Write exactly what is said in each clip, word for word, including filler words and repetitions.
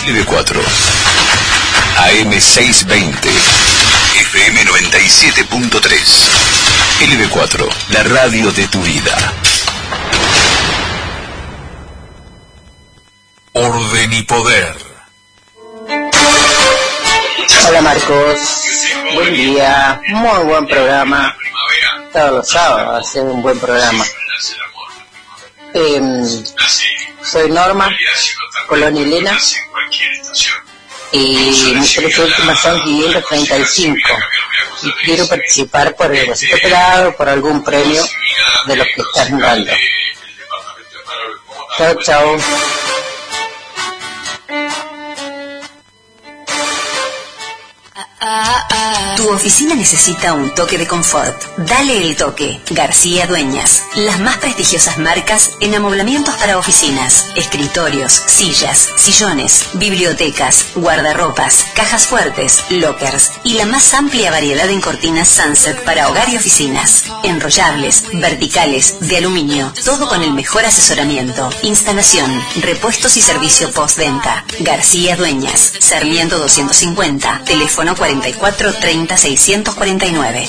L B cuatro, A M seiscientos veinte, F M noventa y siete punto tres. L B cuatro, la radio de tu vida. Orden y poder. Hola Marcos, buen día, muy buen programa. Todos los sábados hacer un buen programa. Eh, soy Norma, Colonia Elena, y mis tres últimas son quinientos treinta y cinco. Y quiero participar por el vasito pelado, por algún premio de los que están dando. Chao, chao. Tu oficina necesita un toque de confort. Dale el toque. García Dueñas. Las más prestigiosas marcas en amoblamientos para oficinas, escritorios, sillas, sillones, bibliotecas, guardarropas, cajas fuertes, lockers y la más amplia variedad en cortinas Sunset para hogar y oficinas. Enrollables, verticales, de aluminio. Todo con el mejor asesoramiento. Instalación, repuestos y servicio postventa. García Dueñas. Sarmiento doscientos cincuenta. Teléfono cuarenta y cuatro treinta seiscientos cuarenta y nueve.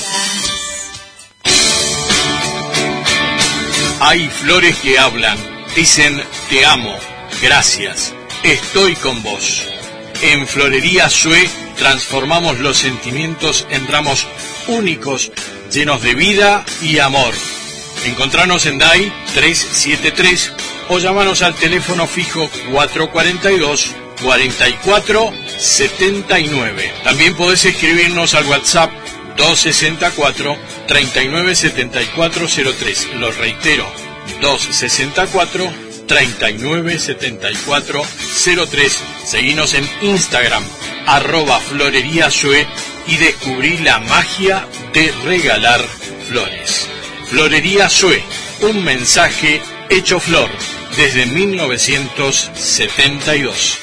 Hay flores que hablan, dicen te amo, gracias, estoy con vos. En Florería Sue transformamos los sentimientos en ramos únicos, llenos de vida y amor. Encontranos en D A I trescientos setenta y tres o llamanos al teléfono fijo cuatrocientos cuarenta y dos, cuarenta y cuatro setenta y nueve. También podés escribirnos al WhatsApp doscientos sesenta y cuatro, treinta y nueve setenta y cuatro cero tres. Lo reitero, doscientos sesenta y cuatro, treinta y nueve setenta y cuatro cero tres. Seguinos en Instagram, arroba Florería Sue, y descubrí la magia de regalar flores. Florería Sue, un mensaje hecho flor desde mil novecientos setenta y dos.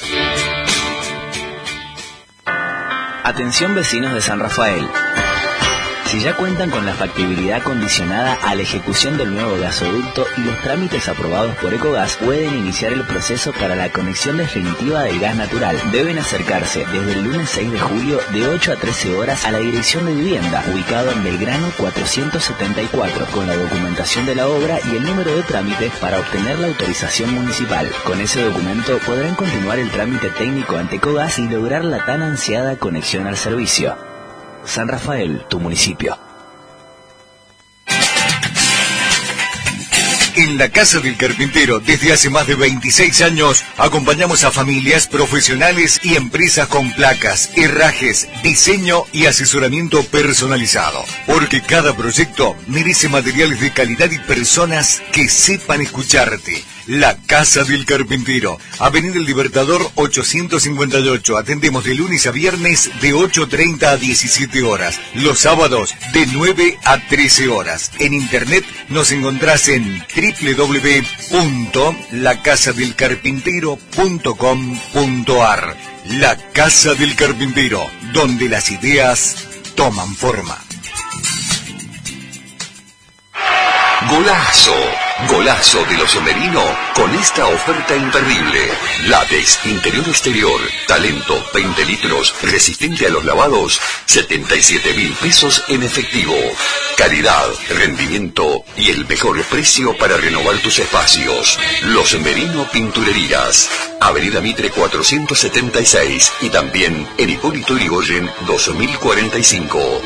Atención vecinos de San Rafael. Si ya cuentan con la factibilidad condicionada a la ejecución del nuevo gasoducto y los trámites aprobados por Ecogas, pueden iniciar el proceso para la conexión definitiva del gas natural. Deben acercarse desde el lunes seis de julio de ocho a trece horas a la Dirección de Vivienda, ubicado en Belgrano cuatrocientos setenta y cuatro, con la documentación de la obra y el número de trámite para obtener la autorización municipal. Con ese documento podrán continuar el trámite técnico ante Ecogas y lograr la tan ansiada conexión al servicio. San Rafael, tu municipio. En la Casa del Carpintero, desde hace más de veintiséis años, acompañamos a familias, profesionales y empresas con placas, herrajes, diseño y asesoramiento personalizado. Porque cada proyecto merece materiales de calidad y personas que sepan escucharte. La Casa del Carpintero, Avenida El Libertador ochocientos cincuenta y ocho. Atendemos de lunes a viernes de ocho treinta a diecisiete horas. Los sábados de nueve a trece horas. En internet nos encontrás en doble u doble u doble u punto la casa del carpintero punto com punto a r. La Casa del Carpintero, donde las ideas toman forma. Golazo, golazo de los Merino con esta oferta imperdible. Látex, interior exterior, talento, veinte litros, resistente a los lavados, setenta y siete mil pesos en efectivo. Calidad, rendimiento y el mejor precio para renovar tus espacios. Los Merino Pinturerías, Avenida Mitre cuatrocientos setenta y seis y también en Hipólito Yrigoyen dos mil cuarenta y cinco.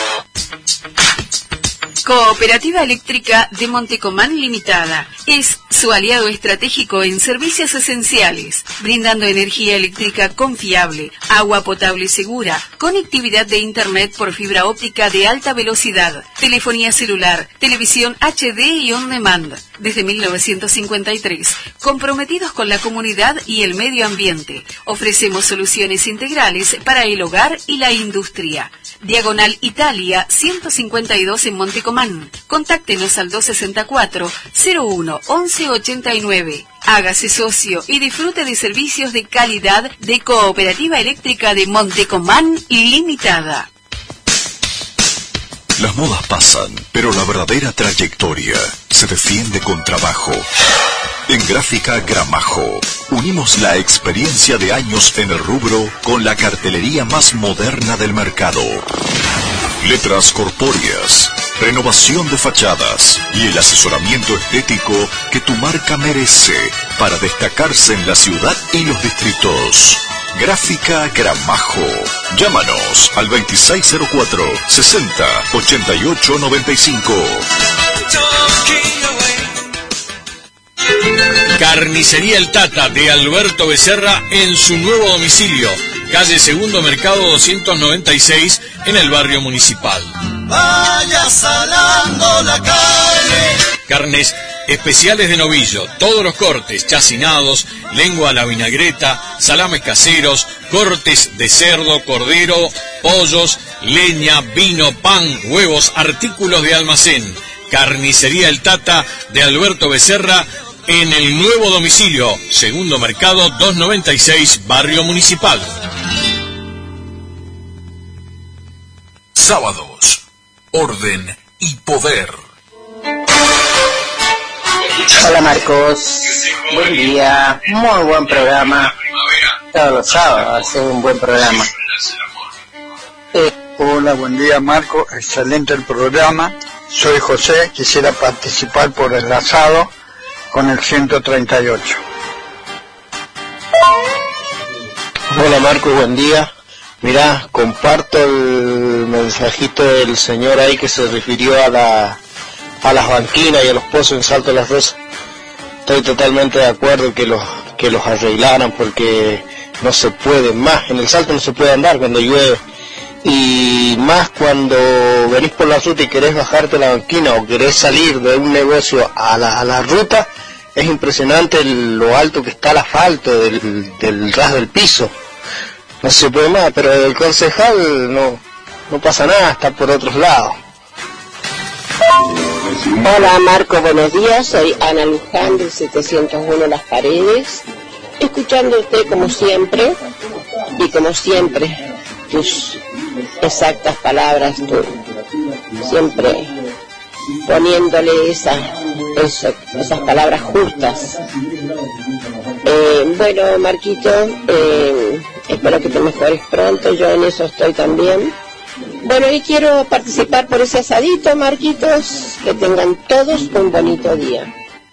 Cooperativa Eléctrica de Montecomán Limitada es su aliado estratégico en servicios esenciales, brindando energía eléctrica confiable, agua potable segura, conectividad de internet por fibra óptica de alta velocidad, telefonía celular, televisión H D y on demand. Desde mil novecientos cincuenta y tres, comprometidos con la comunidad y el medio ambiente, ofrecemos soluciones integrales para el hogar y la industria. Diagonal Italia ciento cincuenta y dos en Montecomán. Contáctenos al doscientos sesenta y cuatro, cero uno, once ochenta y nueve. Hágase socio y disfrute de servicios de calidad de Cooperativa Eléctrica de Montecomán Limitada. Las modas pasan, pero la verdadera trayectoria se defiende con trabajo. En Gráfica Gramajo, unimos la experiencia de años en el rubro con la cartelería más moderna del mercado. Letras corpóreas, renovación de fachadas y el asesoramiento estético que tu marca merece para destacarse en la ciudad y los distritos. Gráfica Gramajo. Llámanos al veintiséis cero cuatro, sesenta, ochenta y ocho noventa y cinco. Carnicería El Tata de Alberto Becerra en su nuevo domicilio, calle Segundo Mercado doscientos noventa y seis, en el barrio Municipal. Vaya salando la carne. Carnes especiales de novillo, todos los cortes, chacinados, lengua a la vinagreta, salames caseros, cortes de cerdo, cordero, pollos, leña, vino, pan, huevos, artículos de almacén. Carnicería El Tata de Alberto Becerra en el nuevo domicilio, Segundo Mercado doscientos noventa y seis, barrio Municipal. Sábados, orden y poder. Hola Marcos, buen día, muy buen programa. Todos los sábados hace un buen programa. Eh, Hola, buen día Marco, excelente el programa. Soy José, quisiera participar por el asado con el ciento treinta y ocho. Hola Marco, buen día. Mirá, comparto el mensajito del señor ahí que se refirió a la a las banquinas y a los pozos en Salto de las Rosas. Estoy totalmente de acuerdo que los que los arreglaran porque no se puede más, en el Salto no se puede andar cuando llueve, y más cuando venís por la ruta y querés bajarte la banquina o querés salir de un negocio a la, a la ruta, es impresionante el, lo alto que está el asfalto del, del ras del piso. No se puede más, pero el concejal no, no pasa nada, está por otros lados. Hola Marco, buenos días, soy Ana Luján del setecientos uno Las Paredes, escuchando usted como siempre, y como siempre, tus exactas palabras, tú siempre poniéndole esa, eso, esas palabras justas. Eh, bueno, Marquito, eh, espero que te mejores pronto, yo en eso estoy también. Bueno, y quiero participar por ese asadito, Marquitos, que tengan todos un bonito día.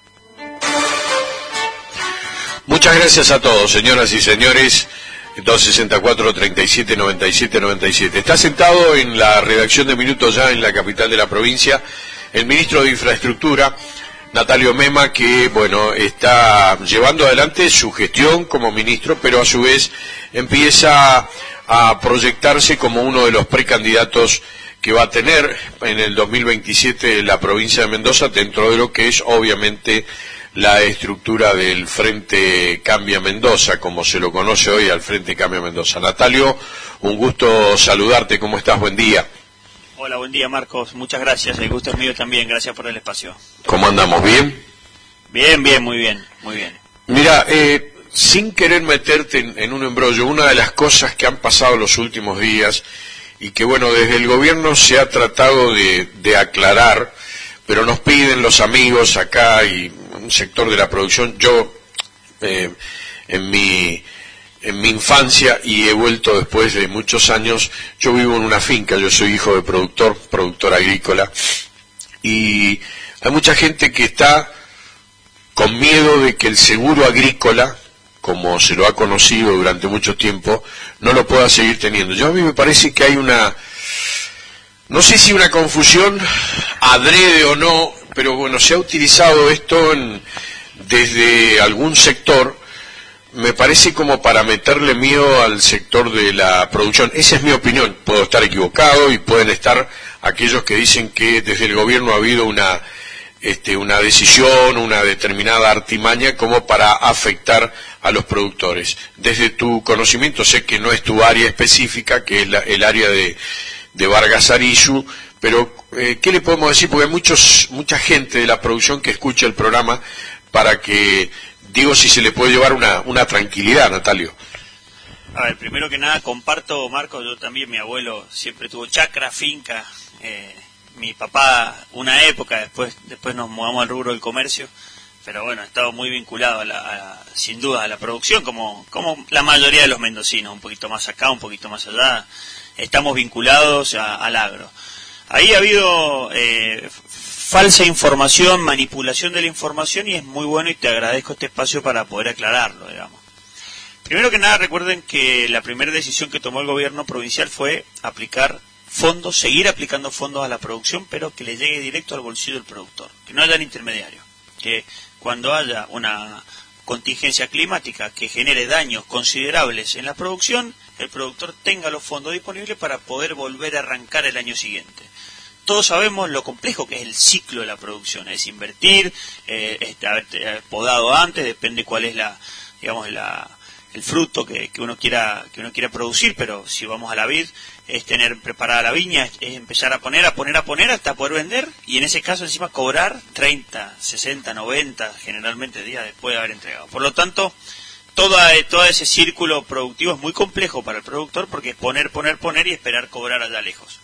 Muchas gracias a todos, señoras y señores. dos sesenta y cuatro, treinta y siete, noventa y siete, noventa y siete. Está sentado en la redacción de Minutos Ya, en la capital de la provincia, el ministro de Infraestructura, Natalio Mema, que, bueno, está llevando adelante su gestión como ministro, pero a su vez empieza a proyectarse como uno de los precandidatos que va a tener en el dos mil veintisiete la provincia de Mendoza, dentro de lo que es, obviamente, la estructura del Frente Cambia Mendoza, como se lo conoce hoy al Frente Cambia Mendoza. Natalio, un gusto saludarte, ¿cómo estás? Buen día. Hola, buen día Marcos, muchas gracias, el gusto es mío también, gracias por el espacio. ¿Cómo andamos? ¿Bien? Bien, bien, muy bien, muy bien. Mira, eh, sin querer meterte en, en un embrollo, una de las cosas que han pasado los últimos días y que, bueno, desde el gobierno se ha tratado de, de aclarar, pero nos piden los amigos acá y un sector de la producción. Yo, eh, en mi en mi infancia, y he vuelto después de muchos años, yo vivo en una finca, yo soy hijo de productor, productor agrícola, y hay mucha gente que está con miedo de que el seguro agrícola, como se lo ha conocido durante mucho tiempo, no lo pueda seguir teniendo. Yo a mí me parece que hay una, no sé si una confusión adrede o no, pero bueno, se ha utilizado esto en, desde algún sector, me parece como para meterle miedo al sector de la producción. Esa es mi opinión, puedo estar equivocado y pueden estar aquellos que dicen que desde el gobierno ha habido una, este, una decisión, una determinada artimaña como para afectar a los productores. Desde tu conocimiento, sé que no es tu área específica, que es la, el área de, de Vargas Arizu, pero eh, ¿qué le podemos decir? Porque hay muchos, mucha gente de la producción que escucha el programa para que, digo, si se le puede llevar una, una tranquilidad, Natalio. A ver, primero que nada, comparto, Marco, yo también, mi abuelo siempre tuvo chacra, finca, eh, mi papá una época, después después nos mudamos al rubro del comercio, pero bueno, he estado muy vinculado a la, a, sin duda a la producción, como como la mayoría de los mendocinos, un poquito más acá, un poquito más allá, estamos vinculados a, al agro. Ahí ha habido eh, falsa información, manipulación de la información, y es muy bueno, y te agradezco este espacio para poder aclararlo, digamos. Primero que nada, recuerden que la primera decisión que tomó el gobierno provincial fue aplicar fondos, seguir aplicando fondos a la producción, pero que le llegue directo al bolsillo del productor, que no haya intermediario, que cuando haya una contingencia climática que genere daños considerables en la producción, el productor tenga los fondos disponibles para poder volver a arrancar el año siguiente. Todos sabemos lo complejo que es el ciclo de la producción, es invertir, eh, es haber podado antes, depende cuál es la, digamos, la el fruto que, que uno quiera que uno quiera producir, pero si vamos a la vid, es tener preparada la viña, es, es empezar a poner, a poner, a poner hasta poder vender, y en ese caso encima cobrar treinta, sesenta, noventa, generalmente días después de haber entregado. Por lo tanto, toda, todo ese círculo productivo es muy complejo para el productor, porque es poner, poner, poner y esperar cobrar allá lejos.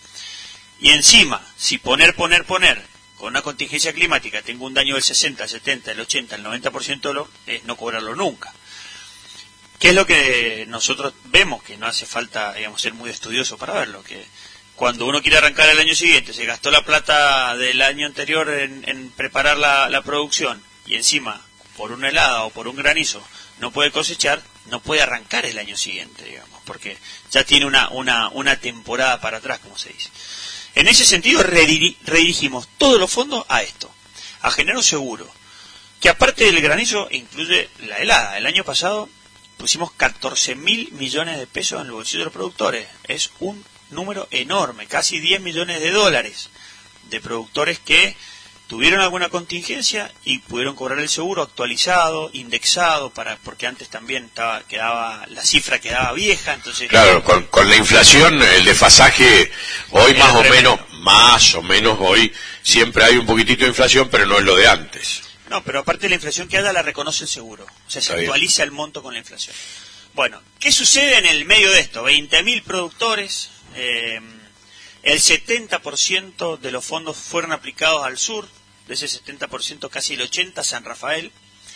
Y encima, si poner, poner, poner, con una contingencia climática tengo un daño del sesenta, el setenta, el ochenta, el noventa por ciento, lo, es no cobrarlo nunca. ¿Qué es lo que nosotros vemos? Que no hace falta, digamos, ser muy estudioso para verlo, que cuando uno quiere arrancar el año siguiente, se gastó la plata del año anterior en, en preparar la, la producción, y encima, por una helada o por un granizo, no puede cosechar, no puede arrancar el año siguiente, digamos, porque ya tiene una, una, una temporada para atrás, como se dice. En ese sentido, rediri- redirigimos todos los fondos a esto, a generar un seguro, que aparte del granizo, incluye la helada. El año pasado pusimos catorce mil millones de pesos en el bolsillo de los productores. Es un número enorme, casi diez millones de dólares de productores que tuvieron alguna contingencia y pudieron cobrar el seguro actualizado, indexado, para porque antes también estaba quedaba la cifra quedaba vieja. Entonces, claro, con, con la inflación, el desfasaje hoy más o menos, más o menos hoy, siempre hay un poquitito de inflación, pero no es lo de antes. No, pero aparte de la inflación que haya, la reconoce el seguro. O sea, se actualiza el monto con la inflación. Bueno, ¿qué sucede en el medio de esto? veinte mil productores, eh, el setenta por ciento de los fondos fueron aplicados al sur, de ese setenta por ciento casi el ochenta por ciento San Rafael.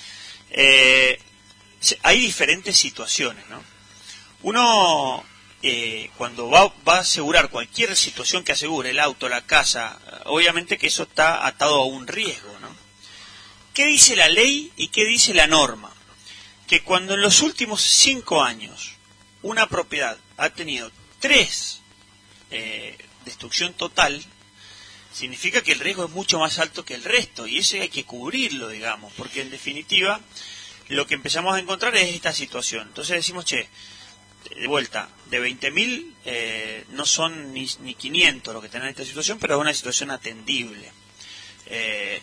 Eh, hay diferentes situaciones, ¿no? Uno, eh, cuando va, va a asegurar cualquier situación que asegure, el auto, la casa, obviamente que eso está atado a un riesgo, ¿no? ¿Qué dice la ley y qué dice la norma? Que cuando en los últimos cinco años una propiedad ha tenido tres eh, destrucción total, significa que el riesgo es mucho más alto que el resto, y eso hay que cubrirlo, digamos, porque en definitiva lo que empezamos a encontrar es esta situación. Entonces decimos, che, de vuelta, de veinte mil eh, no son ni, ni quinientos los que tienen esta situación, pero es una situación atendible. Eh,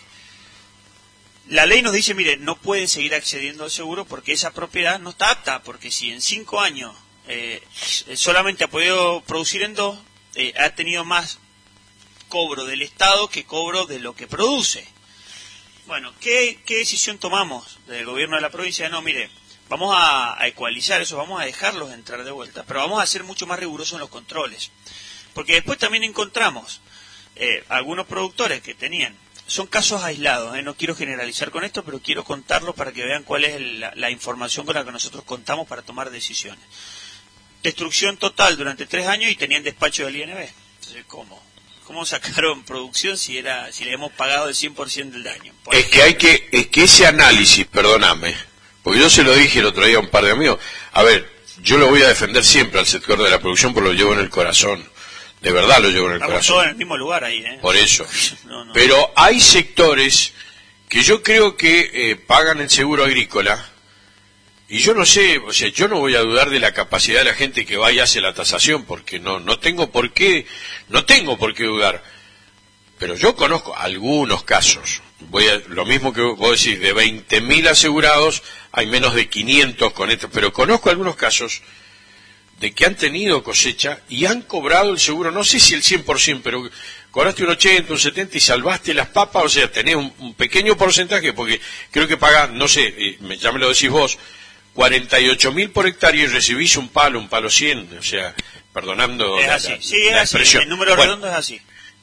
La ley nos dice, mire, no pueden seguir accediendo al seguro porque esa propiedad no está apta, porque si en cinco años eh, solamente ha podido producir en dos, eh, ha tenido más cobro del Estado que cobro de lo que produce. Bueno, ¿qué, qué decisión tomamos del gobierno de la provincia? No, mire, vamos a, a ecualizar eso, vamos a dejarlos entrar de vuelta, pero vamos a ser mucho más rigurosos en los controles. Porque después también encontramos eh, algunos productores que tenían, son casos aislados, ¿eh? No quiero generalizar con esto, pero quiero contarlo para que vean cuál es la, la información con la que nosotros contamos para tomar decisiones. Destrucción total durante tres años y tenían despacho del I N B. Entonces, ¿cómo? ¿Cómo sacaron producción si era si le hemos pagado el cien por ciento del daño? Por es que hay que, es que ese análisis, perdóname, porque yo se lo dije el otro día a un par de amigos, a ver, yo lo voy a defender siempre al sector de la producción porque lo llevo en el corazón. De verdad lo llevo en el Estamos corazón. todos en el mismo lugar ahí, ¿eh? Por eso. no, no. Pero hay sectores que yo creo que eh, pagan el seguro agrícola, y yo no sé, o sea, yo no voy a dudar de la capacidad de la gente que va y hace la tasación, porque no no tengo por qué, no tengo por qué dudar. Pero yo conozco algunos casos, voy a, lo mismo que vos decís, de veinte mil asegurados, hay menos de quinientos con esto, pero conozco algunos casos de que han tenido cosecha y han cobrado el seguro, no sé si el cien por ciento, pero cobraste un ochenta, un setenta y salvaste las papas, o sea, tenés un, un pequeño porcentaje, porque creo que pagan, no sé, ya me lo decís vos, cuarenta y ocho mil por hectárea y recibís un palo, un palo cien, o sea, perdonando es la, así, la, sí, es la así, expresión. el número bueno, redondo es así.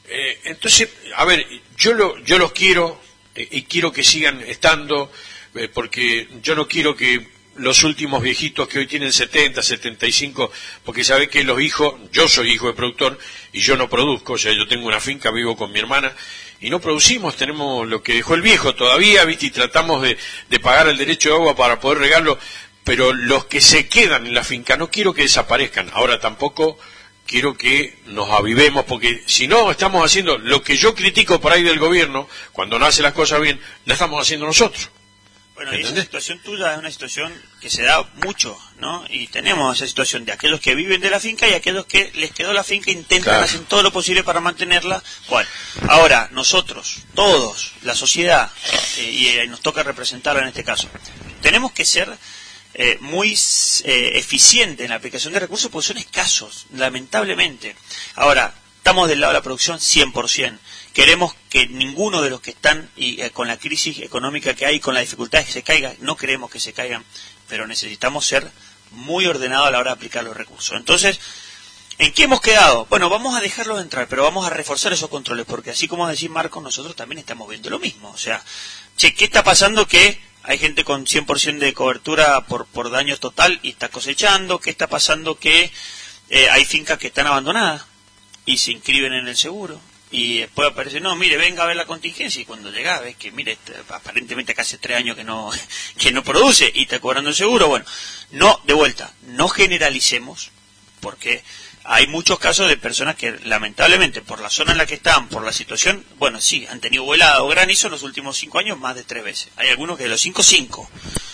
Eh, entonces, a ver, yo, lo, yo los quiero eh, y quiero que sigan estando, eh, porque yo no quiero que los últimos viejitos que hoy tienen setenta, setenta y cinco, porque sabe que los hijos, yo soy hijo de productor y yo no produzco, o sea, yo tengo una finca, vivo con mi hermana y no producimos, tenemos lo que dejó el viejo todavía, ¿viste? Y tratamos de, de pagar el derecho de agua para poder regarlo, pero los que se quedan en la finca no quiero que desaparezcan. Ahora tampoco quiero que nos avivemos, porque si no estamos haciendo lo que yo critico por ahí del gobierno, cuando no hace las cosas bien, la estamos haciendo nosotros. Bueno, y esa situación tuya es una situación que se da mucho, ¿no? Y tenemos esa situación de aquellos que viven de la finca y aquellos que les quedó la finca intentan, claro, hacer todo lo posible para mantenerla. Bueno, ahora, nosotros, todos, la sociedad, eh, y eh, nos toca representarla en este caso, tenemos que ser eh, muy eh, eficientes en la aplicación de recursos porque son escasos, lamentablemente. Ahora, estamos del lado de la producción cien por ciento. Queremos que ninguno de los que están y eh, con la crisis económica que hay, con las dificultades que se caigan, no queremos que se caigan, pero necesitamos ser muy ordenados a la hora de aplicar los recursos. Entonces, ¿en qué hemos quedado? Bueno, vamos a dejarlos entrar, pero vamos a reforzar esos controles, porque así como decís Marcos, nosotros también estamos viendo lo mismo. O sea, che, ¿qué está pasando que hay gente con cien por ciento de cobertura por, por daño total y está cosechando? ¿Qué está pasando que eh, hay fincas que están abandonadas y se inscriben en el seguro? Y después aparece, no, mire, venga a ver la contingencia, y cuando llega ves que, mire, aparentemente acá hace tres años que no que no produce y está cobrando el seguro. Bueno, no, de vuelta, no generalicemos, porque hay muchos casos de personas que lamentablemente por la zona en la que están, por la situación, bueno, sí, han tenido helada o granizo en los últimos cinco años más de tres veces. Hay algunos que de los cinco, cinco.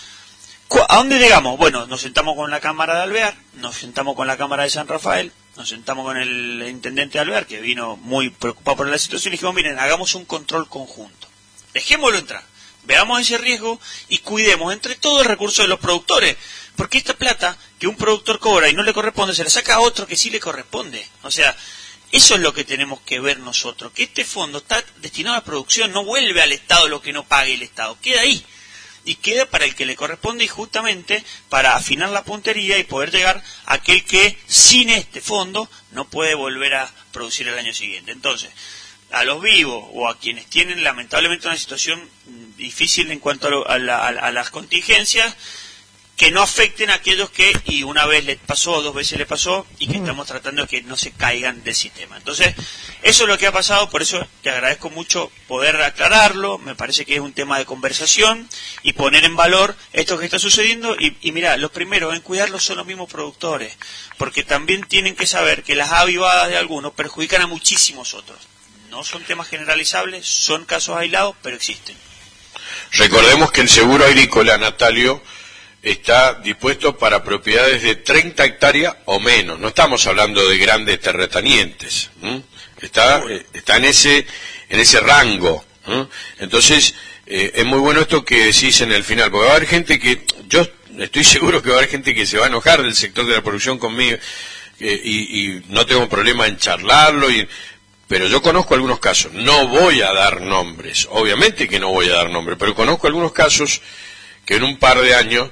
¿A dónde llegamos? Bueno, nos sentamos con la Cámara de Alvear, nos sentamos con la Cámara de San Rafael, nos sentamos con el intendente de Alvear, que vino muy preocupado por la situación, y dijimos, miren, hagamos un control conjunto. Dejémoslo entrar, veamos ese riesgo y cuidemos entre todo el recurso de los productores, porque esta plata que un productor cobra y no le corresponde, se la saca a otro que sí le corresponde. O sea, eso es lo que tenemos que ver nosotros, que este fondo está destinado a la producción, no vuelve al Estado lo que no pague el Estado, queda ahí. Y queda para el que le corresponde y justamente para afinar la puntería y poder llegar a aquel que sin este fondo no puede volver a producir el año siguiente. Entonces, a los vivos o a quienes tienen lamentablemente una situación difícil en cuanto a, lo, a, la, a las contingencias, que no afecten a aquellos que, y una vez le pasó, dos veces le pasó, y que estamos tratando de que no se caigan del sistema. Entonces, eso es lo que ha pasado, por eso te agradezco mucho poder aclararlo, me parece que es un tema de conversación, y poner en valor esto que está sucediendo, y, y mira, los primeros en cuidarlos son los mismos productores, porque también tienen que saber que las avivadas de algunos perjudican a muchísimos otros. No son temas generalizables, son casos aislados, pero existen. Recordemos que el seguro agrícola, Natalio, está dispuesto para propiedades de treinta hectáreas o menos. No estamos hablando de grandes terratenientes. ¿Mm? Está, eh, está en ese en ese rango. ¿Mm? Entonces, eh, es muy bueno esto que decís en el final, porque va a haber gente que, yo estoy seguro que va a haber gente que se va a enojar del sector de la producción conmigo, eh, y, y no tengo problema en charlarlo, y, pero yo conozco algunos casos. No voy a dar nombres, obviamente que no voy a dar nombres, pero conozco algunos casos que en un par de años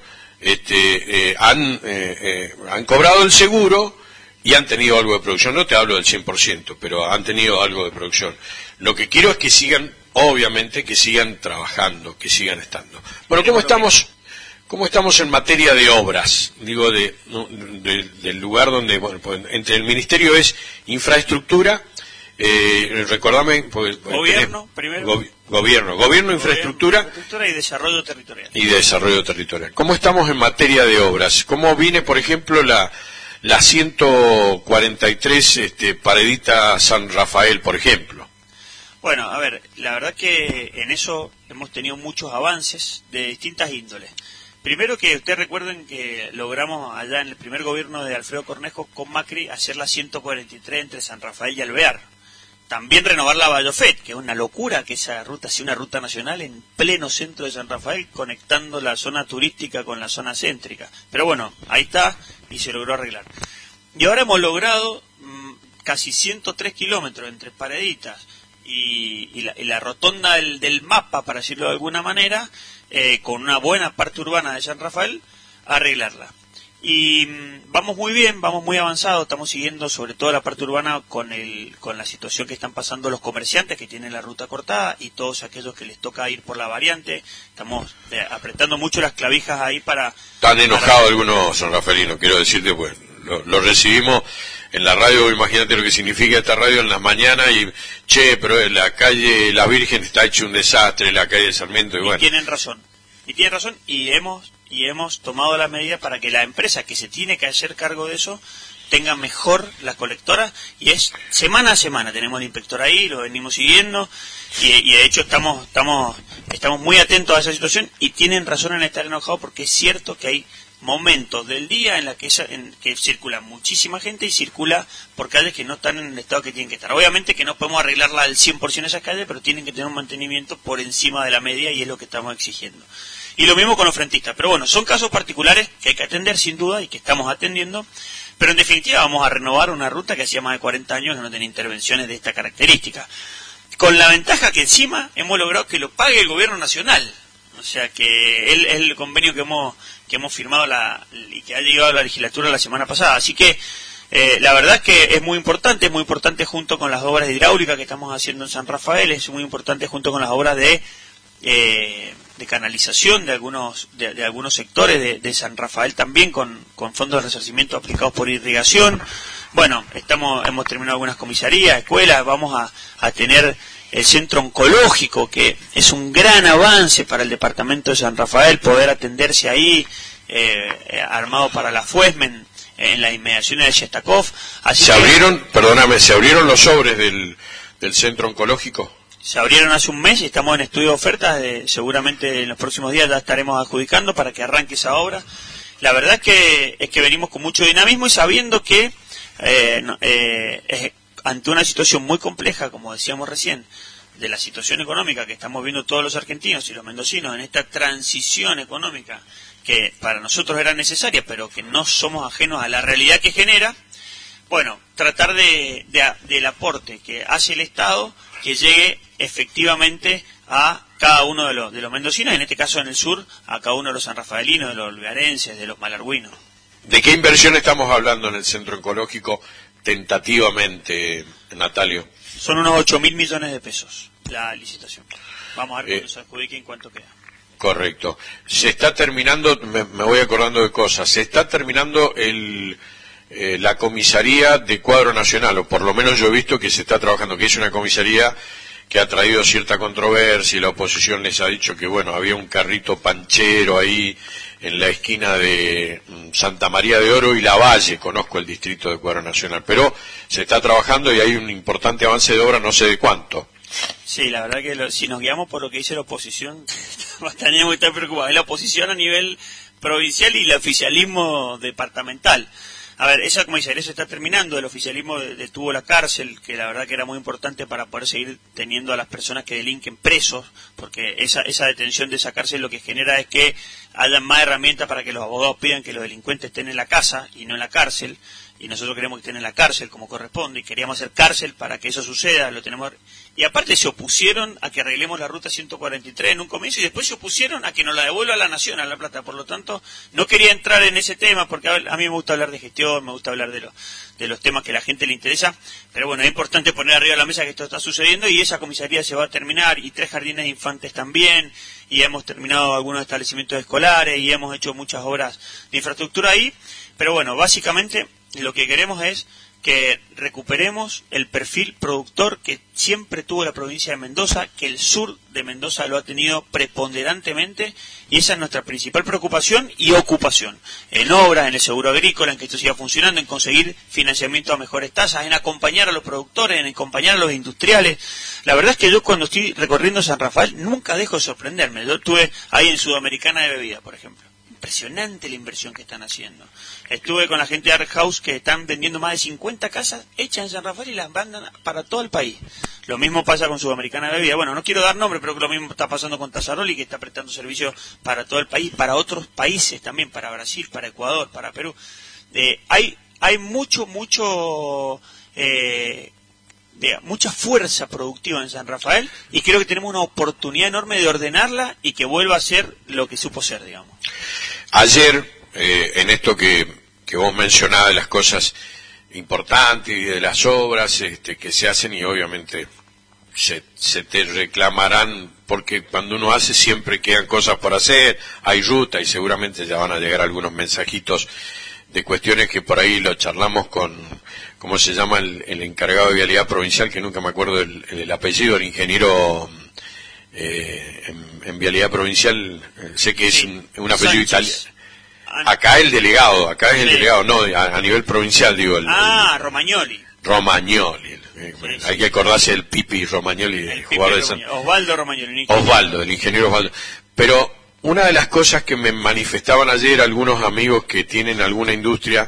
Este, eh, han, eh, eh, han cobrado el seguro y han tenido algo de producción. No te hablo del cien por ciento, pero han tenido algo de producción. Lo que quiero es que sigan, obviamente, que sigan trabajando, que sigan estando. Bueno, ¿cómo estamos, cómo estamos en materia de obras? Digo, de, de, del lugar donde, bueno, pues, entre el ministerio es infraestructura, eh, recordame, pues, gobierno, tenés, primero. Go, gobierno, gobierno, infraestructura, infraestructura y desarrollo territorial. Y desarrollo territorial. ¿Cómo estamos en materia de obras? ¿Cómo viene, por ejemplo, la, la ciento cuarenta y tres este, Paredita San Rafael, por ejemplo? Bueno, a ver, la verdad que en eso hemos tenido muchos avances de distintas índoles. Primero, que ustedes recuerden que logramos allá en el primer gobierno de Alfredo Cornejo con Macri hacer la ciento cuarenta y tres entre San Rafael y Alvear. También renovar la Vallofet, que es una locura que esa ruta sea una ruta nacional en pleno centro de San Rafael, conectando la zona turística con la zona céntrica. Pero bueno, ahí está y se logró arreglar. Y ahora hemos logrado mmm, casi ciento tres kilómetros entre Pareditas y, y, la, y la rotonda del, del mapa, para decirlo de alguna manera, eh, con una buena parte urbana de San Rafael, arreglarla. Y vamos muy bien, vamos muy avanzados, estamos siguiendo sobre todo la parte urbana con el con la situación que están pasando los comerciantes que tienen la ruta cortada y todos aquellos que les toca ir por la variante. Estamos eh, apretando mucho las clavijas ahí para... Están enojados para... algunos sanrafalinos, quiero decirte, pues lo, lo recibimos en la radio, imagínate lo que significa esta radio en las mañanas y, che, pero en la calle La Virgen está hecho un desastre, la calle de Sarmiento, y, y bueno. tienen razón, y tienen razón, y hemos... y hemos tomado la medida para que la empresa que se tiene que hacer cargo de eso tenga mejor las colectoras, y es semana a semana tenemos el inspector ahí, lo venimos siguiendo, y, y de hecho estamos estamos estamos muy atentos a esa situación, y tienen razón en estar enojados porque es cierto que hay momentos del día en la que esa, en que circula muchísima gente y circula por calles que no están en el estado que tienen que estar. Obviamente que no podemos arreglarla al cien por ciento esas calles, pero tienen que tener un mantenimiento por encima de la media, y es lo que estamos exigiendo. Y lo mismo con los frentistas. Pero bueno, son casos particulares que hay que atender sin duda y que estamos atendiendo. Pero en definitiva vamos a renovar una ruta que hacía más de cuarenta años que no tenía intervenciones de esta característica. Con la ventaja que encima hemos logrado que lo pague el gobierno nacional. O sea que es el convenio que hemos que hemos firmado la, y que ha llegado a la legislatura la semana pasada. Así que eh, la verdad es que es muy importante, es muy importante junto con las obras de hidráulica que estamos haciendo en San Rafael, es muy importante junto con las obras de... Eh, de canalización de algunos de, de algunos sectores de, de San Rafael también con, con fondos de resarcimiento aplicados por irrigación. Bueno, estamos hemos terminado algunas comisarías, escuelas, vamos a, a tener el centro oncológico, que es un gran avance para el departamento de San Rafael, poder atenderse ahí, eh, armado para la FUESMEN en las inmediaciones de Shestakov. Así ¿Se que, abrieron, perdóname, se abrieron los sobres del, del centro oncológico? Se abrieron hace un mes y estamos en estudio de ofertas, de, seguramente en los próximos días ya estaremos adjudicando para que arranque esa obra. La verdad es que es que venimos con mucho dinamismo y sabiendo que eh, no, eh, es, ante una situación muy compleja, como decíamos recién, de la situación económica que estamos viendo todos los argentinos y los mendocinos en esta transición económica que para nosotros era necesaria, pero que no somos ajenos a la realidad que genera, bueno, tratar de, de del aporte que hace el Estado que llegue efectivamente a cada uno de los de los mendocinos, en este caso en el sur, a cada uno de los sanrafaelinos, de los olvidarenses, de los malargüinos. ¿De qué inversión estamos hablando en el centro oncológico tentativamente, Natalio? Son unos ocho mil millones de pesos la licitación. Vamos a ver cuando eh, se adjudique en cuánto queda. Correcto. Se está terminando, me, me voy acordando de cosas, se está terminando el... Eh, la comisaría de Cuadro Nacional, o por lo menos yo he visto que se está trabajando, que es una comisaría que ha traído cierta controversia y la oposición les ha dicho que, bueno, había un carrito panchero ahí en la esquina de Santa María de Oro y La Valle, conozco el distrito de Cuadro Nacional, pero se está trabajando y hay un importante avance de obra, no sé de cuánto. Sí, la verdad que lo, si nos guiamos por lo que dice la oposición, tenemos que estar preocupados. Es la oposición a nivel provincial y el oficialismo departamental. A ver, esa comisaría se está terminando, el oficialismo detuvo la cárcel, que la verdad que era muy importante para poder seguir teniendo a las personas que delinquen presos, porque esa, esa detención de esa cárcel lo que genera es que haya más herramientas para que los abogados pidan que los delincuentes estén en la casa y no en la cárcel, y nosotros queremos que estén en la cárcel como corresponde, y queríamos hacer cárcel para que eso suceda, lo tenemos. Y aparte se opusieron a que arreglemos la ruta ciento cuarenta y tres en un comienzo y después se opusieron a que nos la devuelva la Nación, a La Plata. Por lo tanto, no quería entrar en ese tema porque a mí me gusta hablar de gestión, me gusta hablar de, lo, de los temas que a la gente le interesa. Pero bueno, es importante poner arriba de la mesa que esto está sucediendo y esa comisaría se va a terminar y tres jardines de infantes también. Y hemos terminado algunos establecimientos escolares y hemos hecho muchas obras de infraestructura ahí. Pero bueno, básicamente lo que queremos es que recuperemos el perfil productor que siempre tuvo la provincia de Mendoza, que el sur de Mendoza lo ha tenido preponderantemente, y esa es nuestra principal preocupación y ocupación. En obras, en el seguro agrícola, en que esto siga funcionando, en conseguir financiamiento a mejores tasas, en acompañar a los productores, en acompañar a los industriales. La verdad es que yo cuando estoy recorriendo San Rafael nunca dejo de sorprenderme. Yo estuve ahí en Sudamericana de Bebidas, por ejemplo. Impresionante la inversión que están haciendo. Estuve con la gente de Art House que están vendiendo más de cincuenta casas hechas en San Rafael y las mandan para todo el país. Lo mismo pasa con Sudamericana de Bebida. Bueno, no quiero dar nombre, pero que lo mismo está pasando con Tazzaroli, que está prestando servicio para todo el país, para otros países también, para Brasil, para Ecuador, para Perú. Eh, hay hay mucho, mucho... Eh, de mucha fuerza productiva en San Rafael y creo que tenemos una oportunidad enorme de ordenarla y que vuelva a ser lo que supo ser, digamos. Ayer eh, en esto que, que vos mencionabas de las cosas importantes y de las obras este, que se hacen, y obviamente se, se te reclamarán, porque cuando uno hace siempre quedan cosas por hacer, hay ruta, y seguramente ya van a llegar algunos mensajitos de cuestiones que por ahí lo charlamos con, ¿cómo se llama el, el encargado de vialidad provincial? Que nunca me acuerdo el, el apellido, el ingeniero eh, en, en vialidad provincial, eh, sé que es sí, un, un apellido italiano. Acá el delegado, acá es el sí. delegado, no, a, a nivel provincial digo. El, ah, el, Romagnoli. Romagnoli. Eh, sí, hay sí. que acordarse del Pipi Romagnoli, el jugador de San... Osvaldo Romagnoli. Osvaldo, el ingeniero Osvaldo. Pero una de las cosas que me manifestaban ayer algunos amigos que tienen alguna industria,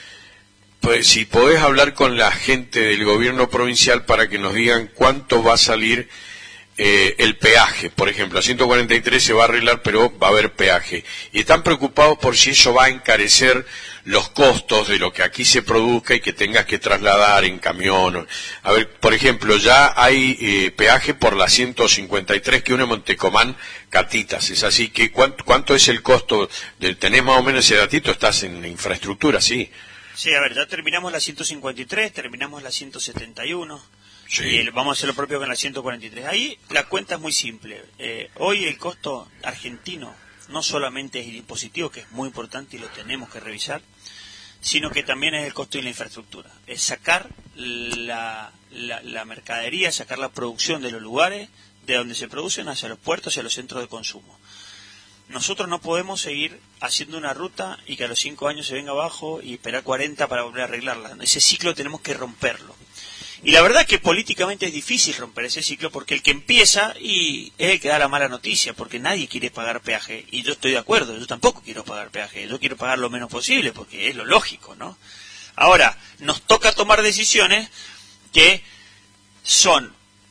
pues si podés hablar con la gente del gobierno provincial para que nos digan cuánto va a salir eh, el peaje. Por ejemplo, a ciento cuarenta y tres se va a arreglar, pero va a haber peaje. Y están preocupados por si eso va a encarecer los costos de lo que aquí se produzca y que tengas que trasladar en camión. A ver, por ejemplo, ya hay eh, peaje por la ciento cincuenta y tres que une Montecomán Catitas. Es así que, ¿cuánto, cuánto es el costo? De, ¿Tenés más o menos ese datito? ¿Estás en infraestructura? Sí. Sí, a ver, ya terminamos la ciento cincuenta y tres, terminamos la ciento setenta y uno. Sí. Y el, vamos a hacer lo propio con la ciento cuarenta y tres. Ahí la cuenta es muy simple. Eh, hoy el costo argentino no solamente es el impositivo, que es muy importante y lo tenemos que revisar, sino que también es el costo de la infraestructura. Es sacar la, la, la mercadería, sacar la producción de los lugares de donde se producen hacia los puertos, hacia los centros de consumo. Nosotros no podemos seguir haciendo una ruta y que a los cinco años se venga abajo y esperar cuarenta para volver a arreglarla. Ese ciclo tenemos que romperlo. Y la verdad que políticamente es difícil romper ese ciclo, porque el que empieza y es el que da la mala noticia, porque nadie quiere pagar peaje, y yo estoy de acuerdo, yo tampoco quiero pagar peaje, yo quiero pagar lo menos posible, porque es lo lógico, ¿no? Ahora, nos toca tomar decisiones que son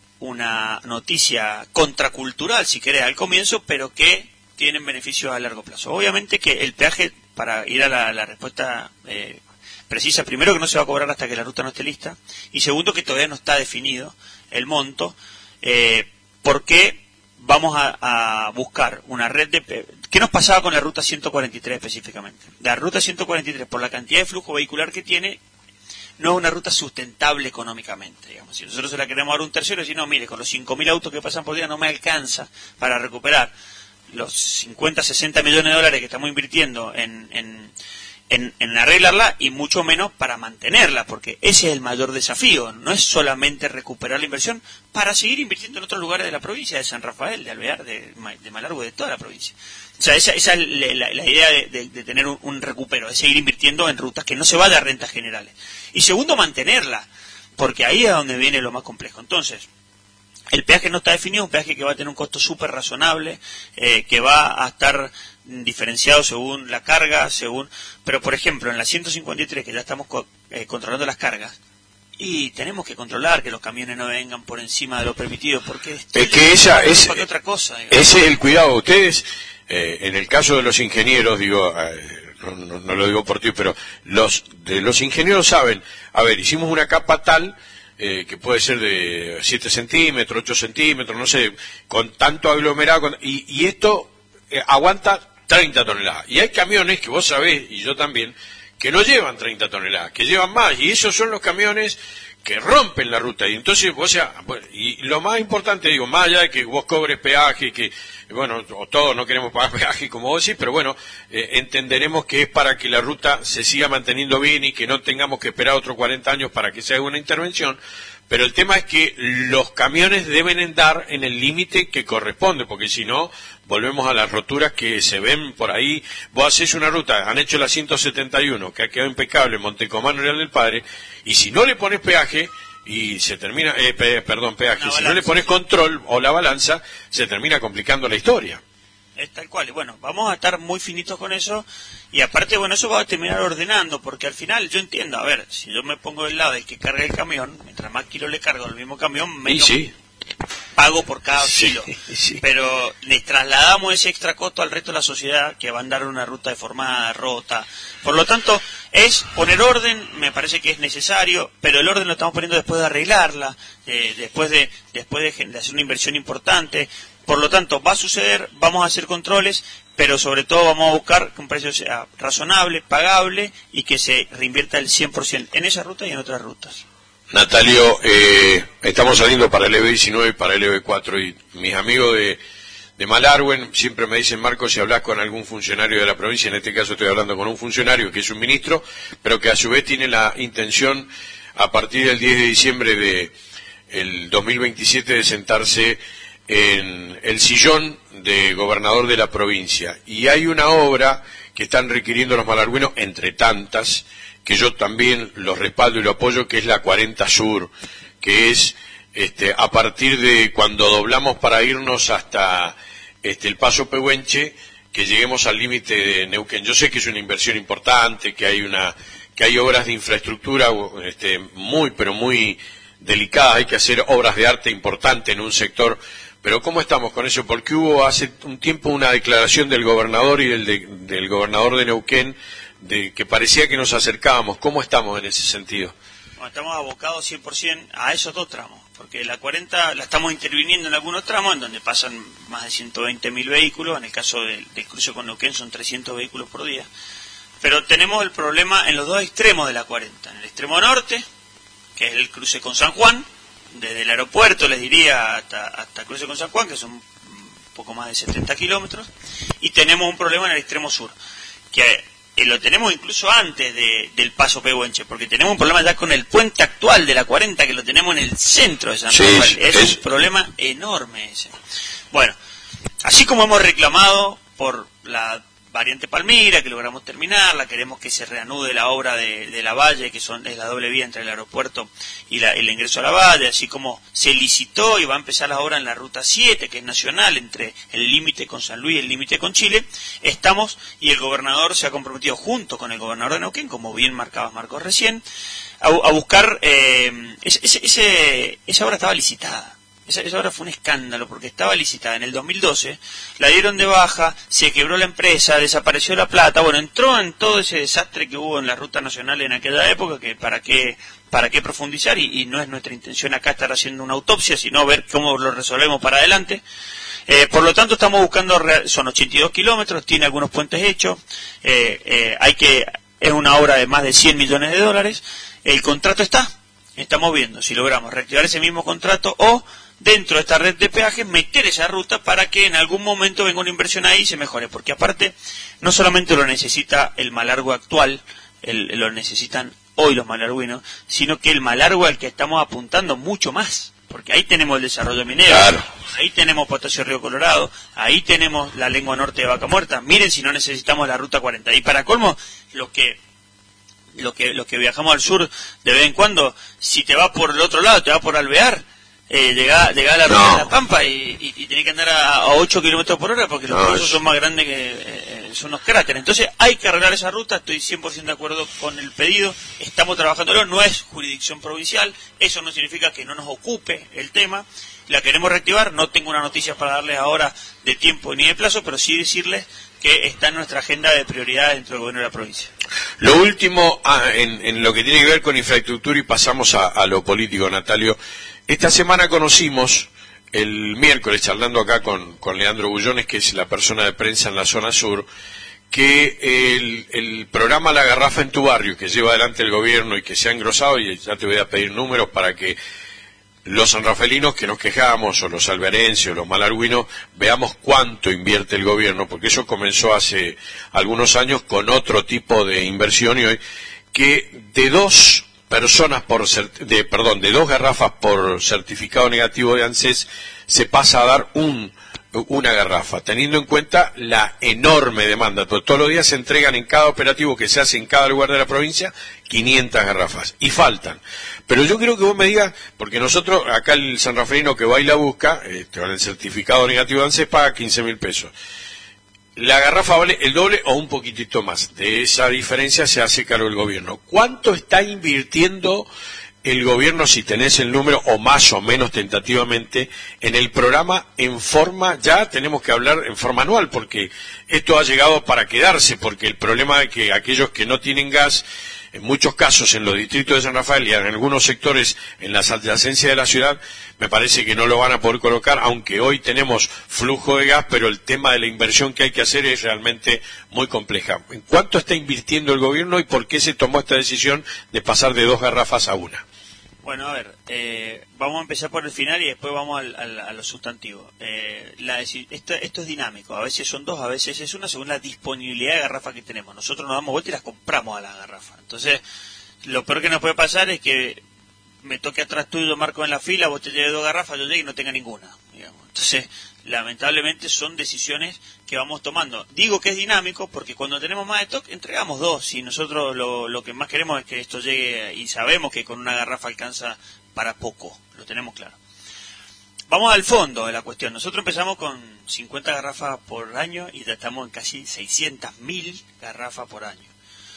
una noticia contracultural, si querés, al comienzo, pero que tienen beneficios a largo plazo. Obviamente que el peaje, para ir a la, la respuesta eh, precisa, primero que no se va a cobrar hasta que la ruta no esté lista, y segundo que todavía no está definido el monto, eh, porque vamos a, a buscar una red de... ¿Qué nos pasaba con la ruta ciento cuarenta y tres específicamente? La ruta ciento cuarenta y tres, por la cantidad de flujo vehicular que tiene, no es una ruta sustentable económicamente, digamos. Si nosotros se la queremos dar a un tercero y decir, no, mire, con los cinco mil autos que pasan por día no me alcanza para recuperar los cincuenta, sesenta millones de dólares que estamos invirtiendo en, en, en, en arreglarla, y mucho menos para mantenerla, porque ese es el mayor desafío. No es solamente recuperar la inversión para seguir invirtiendo en otros lugares de la provincia, de San Rafael, de Alvear, de, de Malargüe, de toda la provincia. O sea, esa, esa es la, la, la idea de, de, de tener un, un recupero, de seguir invirtiendo en rutas que no se vaya a rentas generales. Y segundo, mantenerla, porque ahí es donde viene lo más complejo. Entonces, el peaje no está definido, un peaje que va a tener un costo súper razonable, eh, que va a estar diferenciado según la carga, según... Pero, por ejemplo, en la ciento cincuenta y tres, que ya estamos co eh, controlando las cargas, y tenemos que controlar que los camiones no vengan por encima de lo permitido, porque... Es que esa es... Que otra cosa, digamos. Ese es el cuidado. Ustedes, eh, en el caso de los ingenieros, digo... Eh, no, no, no lo digo por ti, pero los de los ingenieros saben, a ver, hicimos una capa tal... Eh, que puede ser de siete centímetros, ocho centímetros, no sé, con tanto aglomerado, con, y, y esto eh, aguanta treinta toneladas. Y hay camiones que vos sabés, y yo también, que no llevan treinta toneladas, que llevan más, y esos son los camiones que rompen la ruta. Y entonces, o sea, bueno, y lo más importante, digo, más allá de que vos cobres peaje, que, bueno, todos no queremos pagar peaje, como vos decís, pero bueno, eh, entenderemos que es para que la ruta se siga manteniendo bien y que no tengamos que esperar otros cuarenta años para que se haga una intervención. Pero el tema es que los camiones deben andar en el límite que corresponde, porque si no, volvemos a las roturas que se ven por ahí. Vos hacés una ruta, han hecho la ciento setenta y uno, que ha quedado impecable, Montecomán, Real del Padre, y si no le pones peaje, y se termina, eh, pe, perdón, peaje, si no le pones control o la balanza, se termina complicando la historia. Es tal cual. Bueno, vamos a estar muy finitos con eso, y aparte, bueno, eso va a terminar ordenando, porque al final yo entiendo, a ver, si yo me pongo del lado del que carga el camión, mientras más kilos le cargo al mismo camión, menos sí. pago por cada sí, kilo. Sí. Pero le trasladamos ese extra costo al resto de la sociedad, que va a andar una ruta deformada, rota. Por lo tanto, es poner orden, me parece que es necesario, pero el orden lo estamos poniendo después de arreglarla, eh, después de después de, de hacer una inversión importante. Por lo tanto, va a suceder, vamos a hacer controles, pero sobre todo vamos a buscar que un precio sea razonable, pagable y que se reinvierta el cien por ciento en esa ruta y en otras rutas. Natalio, eh, estamos saliendo para el E V diecinueve y para el E V cuatro y mis amigos de, de Malargüen siempre me dicen, Marco, si hablas con algún funcionario de la provincia, en este caso estoy hablando con un funcionario que es un ministro, pero que a su vez tiene la intención a partir del diez de diciembre de el dos mil veintisiete de sentarse en el sillón de gobernador de la provincia. Y hay una obra que están requiriendo los malargüenos, entre tantas, que yo también lo respaldo y lo apoyo, que es la cuarenta Sur, que es este, a partir de cuando doblamos para irnos hasta este, el Paso Pehuenche, que lleguemos al límite de Neuquén. Yo sé que es una inversión importante, que hay una que hay obras de infraestructura este, muy, pero muy delicadas, hay que hacer obras de arte importantes en un sector. Pero ¿cómo estamos con eso? Porque hubo hace un tiempo una declaración del gobernador y del, de, del gobernador de Neuquén de que parecía que nos acercábamos. ¿Cómo estamos en ese sentido? Bueno, estamos abocados cien por ciento a esos dos tramos, porque la cuarenta la estamos interviniendo en algunos tramos en donde pasan más de ciento veinte mil vehículos, en el caso del, del cruce con Neuquén son trescientos vehículos por día. Pero tenemos el problema en los dos extremos de la cuarenta, en el extremo norte, que es el cruce con San Juan, desde el aeropuerto, les diría, hasta, hasta el cruce con San Juan, que son un poco más de setenta kilómetros, y tenemos un problema en el extremo sur, que eh, lo tenemos incluso antes de, del Paso Pehuenche, porque tenemos un problema ya con el puente actual de la cuarenta, que lo tenemos en el centro de San sí, Rafael. Es, es un problema enorme ese. Bueno, así como hemos reclamado por la variante Palmira, que logramos terminarla, queremos que se reanude la obra de, de la Valle, que son, es la doble vía entre el aeropuerto y la, el ingreso a la Valle, así como se licitó y va a empezar la obra en la Ruta siete, que es nacional, entre el límite con San Luis y el límite con Chile. Estamos, y el gobernador se ha comprometido junto con el gobernador de Neuquén, como bien marcabas Marcos recién, a, a buscar, eh, ese, ese, esa obra estaba licitada. Esa, esa obra fue un escándalo porque estaba licitada en el dos mil doce, la dieron de baja, se quebró la empresa, desapareció la plata, bueno, entró en todo ese desastre que hubo en la ruta nacional en aquella época, que para qué, para qué profundizar, y, y no es nuestra intención acá estar haciendo una autopsia, sino ver cómo lo resolvemos para adelante. Eh, por lo tanto, estamos buscando, son ochenta y dos kilómetros, tiene algunos puentes hechos, eh, eh, hay que, es una obra de más de cien millones de dólares, el contrato está, estamos viendo si logramos reactivar ese mismo contrato o dentro de esta red de peajes meter esa ruta para que en algún momento venga una inversión ahí y se mejore, porque aparte no solamente lo necesita el Malargüe actual, el, lo necesitan hoy los malargüinos, sino que el Malargüe al que estamos apuntando mucho más, porque ahí tenemos el desarrollo minero, claro. Ahí tenemos Potasio Río Colorado, ahí tenemos la lengua norte de Vaca Muerta, miren si no necesitamos la ruta cuarenta, y para colmo, los que los que, los que viajamos al sur de vez en cuando, si te vas por el otro lado, te vas por Alvear, Eh, llega, llega a la ruta no. de la Pampa y, y, y tiene que andar a, a ocho kilómetros por hora porque los no, pozos son más grandes que eh, son unos cráteres. Entonces hay que arreglar esa ruta, estoy cien por ciento de acuerdo con el pedido, estamos trabajándolo, no es jurisdicción provincial, eso no significa que no nos ocupe el tema, la queremos reactivar, no tengo una noticia para darles ahora de tiempo ni de plazo, pero sí decirles que está en nuestra agenda de prioridades dentro del gobierno de la provincia. Lo último, ah, en, en lo que tiene que ver con infraestructura, y pasamos a, a lo político, Natalio. Esta semana conocimos, el miércoles, charlando acá con, con Leandro Bullones, que es la persona de prensa en la zona sur, que el, el programa La Garrafa en tu Barrio, que lleva adelante el gobierno y que se ha engrosado, y ya te voy a pedir números para que los sanrafelinos que nos quejamos, o los alvearenses, o los malargüinos, veamos cuánto invierte el gobierno, porque eso comenzó hace algunos años con otro tipo de inversión, y hoy, que de dos personas por de perdón de dos garrafas por certificado negativo de ANSES se pasa a dar un una garrafa, teniendo en cuenta la enorme demanda. Todos los días se entregan en cada operativo que se hace en cada lugar de la provincia quinientas garrafas y faltan. Pero yo quiero que vos me digas, porque nosotros acá el sanrafelino que va y la busca eh, con el certificado negativo de ANSES paga quince mil pesos. La garrafa vale el doble o un poquitito más. De esa diferencia se hace cargo el gobierno. ¿Cuánto está invirtiendo el gobierno, si tenés el número, o más o menos tentativamente, en el programa en forma, ya tenemos que hablar en forma anual, porque esto ha llegado para quedarse, porque el problema es que aquellos que no tienen gas, en muchos casos en los distritos de San Rafael y en algunos sectores en las adyacencias de la ciudad, me parece que no lo van a poder colocar, aunque hoy tenemos flujo de gas, pero el tema de la inversión que hay que hacer es realmente muy compleja. ¿En cuánto está invirtiendo el gobierno y por qué se tomó esta decisión de pasar de dos garrafas a una? Bueno, a ver, eh, vamos a empezar por el final y después vamos al, al, a los sustantivos. Eh, la, esto, esto es dinámico, a veces son dos, a veces es una, según la disponibilidad de garrafas que tenemos. Nosotros nos damos vuelta y las compramos a las garrafas. Entonces, lo peor que nos puede pasar es que me toque atrás tuyo, Marco, en la fila, vos te lleves dos garrafas, yo llegue y no tenga ninguna, digamos. Entonces, lamentablemente son decisiones que vamos tomando. Digo que es dinámico porque cuando tenemos más stock entregamos dos y nosotros lo, lo que más queremos es que esto llegue y sabemos que con una garrafa alcanza para poco, lo tenemos claro. Vamos al fondo de la cuestión. Nosotros empezamos con cincuenta garrafas por año y ya estamos en casi seiscientas mil garrafas por año.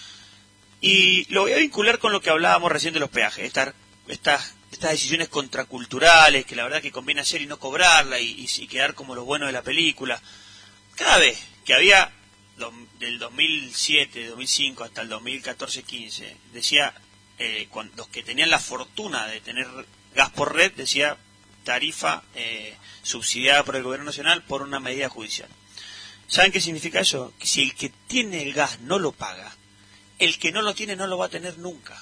Y lo voy a vincular con lo que hablábamos recién de los peajes, estar estas estas decisiones contraculturales que la verdad que conviene hacer y no cobrarla y, y, y quedar como los buenos de la película. Cada vez que había do, del dos mil siete, dos mil cinco hasta el dos mil catorce quince, decía, eh, cuando, los que tenían la fortuna de tener gas por red, decía tarifa eh, subsidiada por el gobierno nacional por una medida judicial. ¿Saben qué significa eso? Que si el que tiene el gas no lo paga, el que no lo tiene no lo va a tener nunca.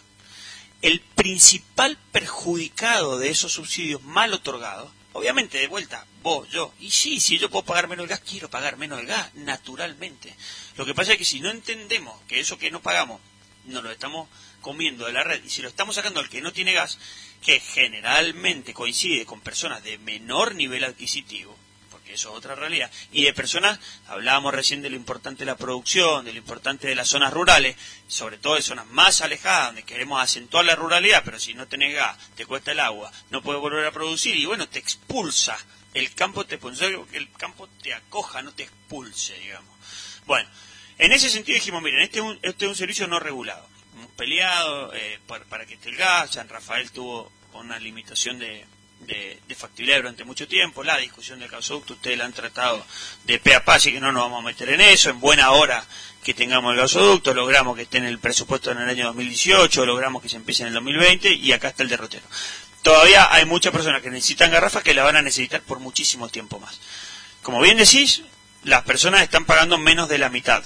El principal perjudicado de esos subsidios mal otorgados, obviamente de vuelta, vos, yo, y sí, si yo puedo pagar menos el gas, quiero pagar menos el gas, naturalmente. Lo que pasa es que si no entendemos que eso que no pagamos, nos lo estamos comiendo de la red, y si lo estamos sacando al que no tiene gas, que generalmente coincide con personas de menor nivel adquisitivo, porque eso es otra realidad, y de personas, hablábamos recién de lo importante de la producción, de lo importante de las zonas rurales, sobre todo de zonas más alejadas, donde queremos acentuar la ruralidad, pero si no tenés gas, te cuesta el agua, no puedes volver a producir, y bueno, te expulsa, el campo te expulsa, que el campo te acoja, no te expulse, digamos. Bueno, en ese sentido dijimos, miren, este es un, este es un servicio no regulado, hemos peleado eh, para, para que esté el gas, San Rafael tuvo una limitación de... De, de factibilidad durante mucho tiempo, la discusión del gasoducto, ustedes la han tratado de pe a pa, así que no nos vamos a meter en eso, en buena hora que tengamos el gasoducto, logramos que esté en el presupuesto en el año dos mil dieciocho, logramos que se empiece en el dos mil veinte y acá está el derrotero. Todavía hay muchas personas que necesitan garrafas que la van a necesitar por muchísimo tiempo más. Como bien decís, las personas están pagando menos de la mitad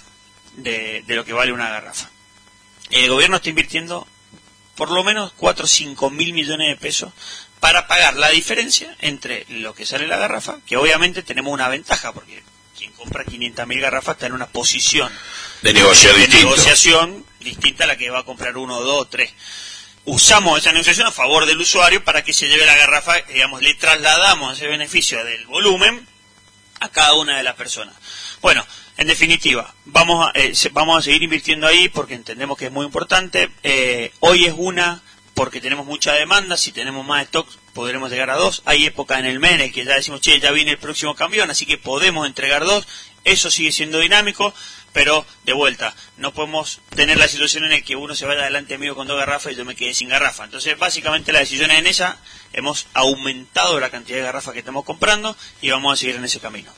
de, de lo que vale una garrafa. El gobierno está invirtiendo por lo menos cuatro o cinco mil millones de pesos para pagar la diferencia entre lo que sale la garrafa, que obviamente tenemos una ventaja, porque quien compra quinientas mil garrafas está en una posición de, negociar de, de distinto. negociación distinta a la que va a comprar uno, dos, tres. Usamos esa negociación a favor del usuario para que se lleve la garrafa, digamos, le trasladamos ese beneficio del volumen a cada una de las personas. Bueno, en definitiva, vamos a, eh, vamos a seguir invirtiendo ahí porque entendemos que es muy importante. Eh, hoy es una... porque tenemos mucha demanda, si tenemos más stock podremos llegar a dos, hay época en el mes en el que ya decimos, che, ya viene el próximo camión, así que podemos entregar dos, eso sigue siendo dinámico, pero de vuelta, no podemos tener la situación en la que uno se vaya adelante mío con dos garrafas y yo me quedé sin garrafa. Entonces básicamente la decisión es en esa, hemos aumentado la cantidad de garrafas que estamos comprando y vamos a seguir en ese camino.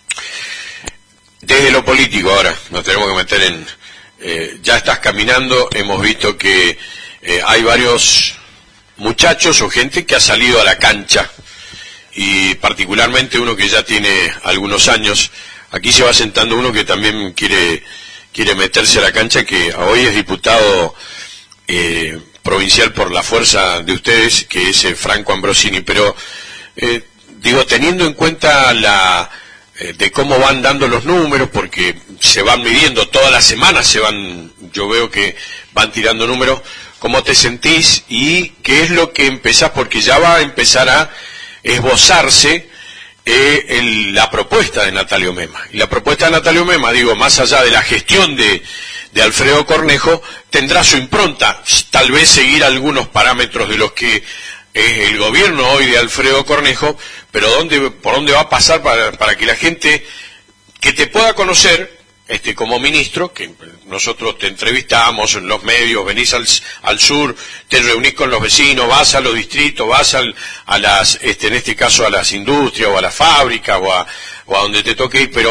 Desde lo político ahora, nos tenemos que meter en, eh, ya estás caminando, hemos visto que eh, hay varios muchachos o gente que ha salido a la cancha y particularmente uno que ya tiene algunos años. Aquí se va sentando uno que también quiere quiere meterse a la cancha, que hoy es diputado eh, provincial por la fuerza de ustedes, que es eh, Franco Ambrosini. Pero eh, digo, teniendo en cuenta la eh, de cómo van dando los números, porque se van midiendo todas las semanas, se van, yo veo que van tirando números. ¿Cómo te sentís y qué es lo que empezás? Porque ya va a empezar a esbozarse eh, el, la propuesta de Natalio Mema. Y la propuesta de Natalio Mema, digo, más allá de la gestión de, de Alfredo Cornejo, tendrá su impronta. Tal vez seguir algunos parámetros de los que es el gobierno hoy de Alfredo Cornejo, pero ¿dónde, por dónde va a pasar para, para que la gente que te pueda conocer, este, como ministro, que nosotros te entrevistamos en los medios, venís al, al sur, te reunís con los vecinos, vas a los distritos, vas al, a las, este, en este caso a las industrias o a las fábricas o a, o a donde te toque ir, pero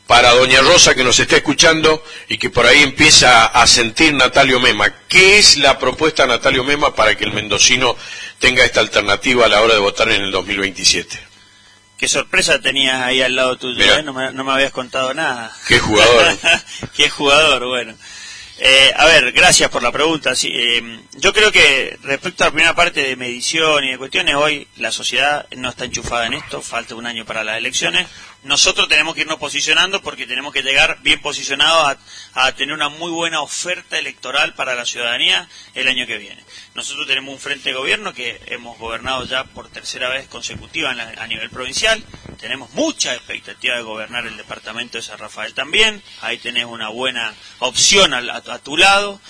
para doña Rosa que nos está escuchando y que por ahí empieza a sentir Natalio Mema. ¿Qué es la propuesta de Natalio Mema para que el mendocino tenga esta alternativa a la hora de votar en el dos mil veintisiete? Qué sorpresa tenías ahí al lado tuyo, ¿eh? no, me, no me habías contado nada. Qué jugador. Qué jugador, bueno. Eh, a ver, gracias por la pregunta. Sí, eh, yo creo que respecto a la primera parte de medición y de cuestiones, hoy la sociedad no está enchufada en esto, falta un año para las elecciones. Nosotros tenemos que irnos posicionando porque tenemos que llegar bien posicionados a, a tener una muy buena oferta electoral para la ciudadanía el año que viene. Nosotros tenemos un frente de gobierno que hemos gobernado ya por tercera vez consecutiva en la, a nivel provincial. Tenemos mucha expectativa de gobernar el departamento de San Rafael también. Ahí tenés una buena opción a, a, a tu lado.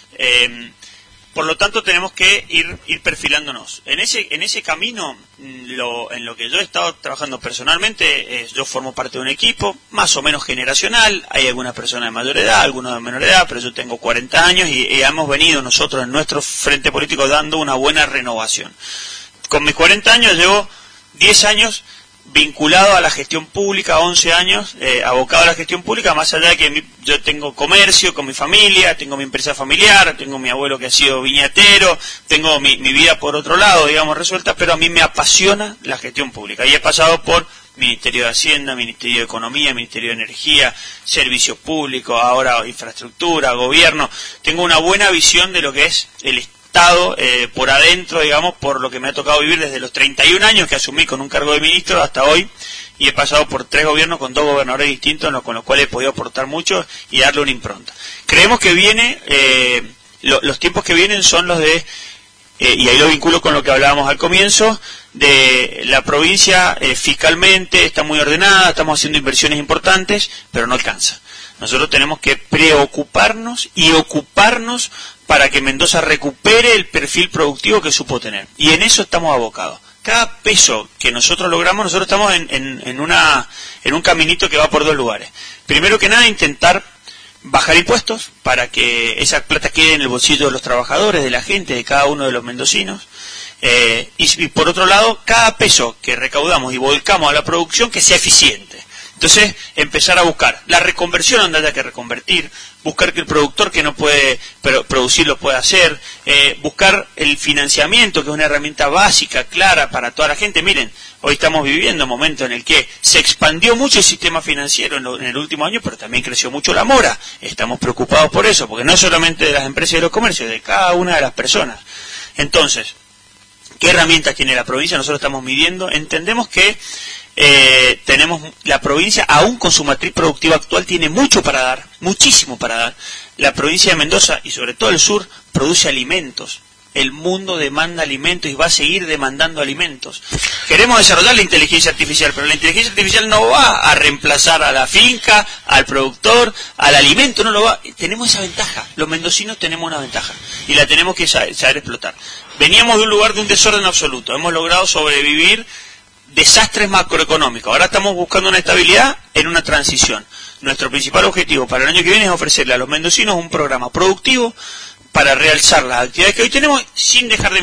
Eh, Por lo tanto, tenemos que ir ir perfilándonos. En ese en ese camino, lo, en lo que yo he estado trabajando personalmente, eh, yo formo parte de un equipo más o menos generacional. Hay algunas personas de mayor edad, algunos de menor edad, pero yo tengo cuarenta años y, y hemos venido nosotros en nuestro frente político dando una buena renovación. Con mis cuarenta años llevo diez años vinculado a la gestión pública, once años, eh, abocado a la gestión pública, más allá de que mi, yo tengo comercio con mi familia, tengo mi empresa familiar, tengo mi abuelo que ha sido viñatero, tengo mi, mi vida por otro lado, digamos, resuelta, pero a mí me apasiona la gestión pública. Y he pasado por Ministerio de Hacienda, Ministerio de Economía, Ministerio de Energía, Servicios Públicos, ahora Infraestructura, Gobierno. Tengo una buena visión de lo que es el Estado. Eh, por adentro, digamos, por lo que me ha tocado vivir desde los treinta y un años que asumí con un cargo de ministro hasta hoy, y he pasado por tres gobiernos con dos gobernadores distintos, con los cuales he podido aportar mucho y darle una impronta. Creemos que viene, eh, lo, los tiempos que vienen son los de, eh, y ahí lo vinculo con lo que hablábamos al comienzo, de la provincia eh, fiscalmente está muy ordenada, estamos haciendo inversiones importantes, pero no alcanza. Nosotros tenemos que preocuparnos y ocuparnos para que Mendoza recupere el perfil productivo que supo tener. Y en eso estamos abocados. Cada peso que nosotros logramos, nosotros estamos en, en, en, una, en un caminito que va por dos lugares. Primero que nada, intentar bajar impuestos para que esa plata quede en el bolsillo de los trabajadores, de la gente, de cada uno de los mendocinos. Eh, y, y por otro lado, cada peso que recaudamos y volcamos a la producción que sea eficiente. Entonces, empezar a buscar la reconversión donde haya que reconvertir, buscar que el productor que no puede producir lo pueda hacer, eh, buscar el financiamiento, que es una herramienta básica, clara para toda la gente. Miren, hoy estamos viviendo un momento en el que se expandió mucho el sistema financiero en, lo, en el último año, pero también creció mucho la mora. Estamos preocupados por eso, porque no es solamente de las empresas y de los comercios, de cada una de las personas. Entonces, ¿qué herramientas tiene la provincia? Nosotros estamos midiendo, entendemos que Eh, tenemos la provincia, aún con su matriz productiva actual, tiene mucho para dar, muchísimo para dar. La provincia de Mendoza y sobre todo el sur produce alimentos. El mundo demanda alimentos y va a seguir demandando alimentos. Queremos desarrollar la inteligencia artificial, pero la inteligencia artificial no va a reemplazar a la finca, al productor, al alimento, no lo va. Tenemos esa ventaja. Los mendocinos tenemos una ventaja y la tenemos que saber, saber explotar. Veníamos de un lugar de un desorden absoluto. Hemos logrado sobrevivir desastres macroeconómicos. Ahora estamos buscando una estabilidad en una transición. Nuestro principal objetivo para el año que viene es ofrecerle a los mendocinos un programa productivo para realzar las actividades que hoy tenemos sin dejar de